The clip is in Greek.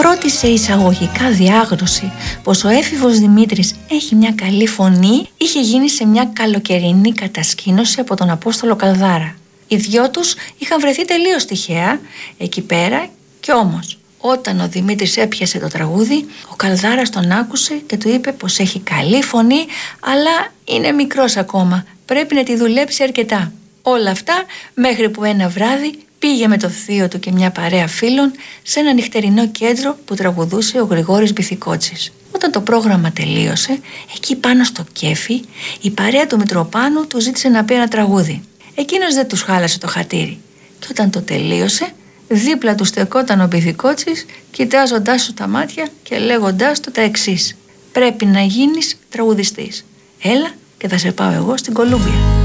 πρώτη σε εισαγωγικά διάγνωση πως ο έφηβος Δημήτρης έχει μια καλή φωνή είχε γίνει σε μια καλοκαιρινή κατασκήνωση από τον Απόστολο Καλδάρα. Οι δυο τους είχαν βρεθεί τελείως τυχαία εκεί πέρα κι όμως όταν ο Δημήτρης έπιασε το τραγούδι, ο Καλδάρας τον άκουσε και του είπε πως έχει καλή φωνή, αλλά είναι μικρός ακόμα, πρέπει να τη δουλέψει αρκετά. Όλα αυτά μέχρι που ένα βράδυ πήγε με το θείο του και μια παρέα φίλων σε ένα νυχτερινό κέντρο που τραγουδούσε ο Γρηγόρης Μπιθικότσης. Όταν το πρόγραμμα τελείωσε, εκεί πάνω στο κέφι, η παρέα του Μητροπάνου του ζήτησε να πει ένα τραγούδι. Εκείνος δεν τους χάλασε το χατήρι και όταν το τελείωσε, δίπλα του στεκόταν ο Μπιθικότσης, κοιτάζοντάς του τα μάτια και λέγοντάς του τα εξής: «Πρέπει να γίνεις τραγουδιστής. Έλα και θα σε πάω εγώ στην Κολούμπια».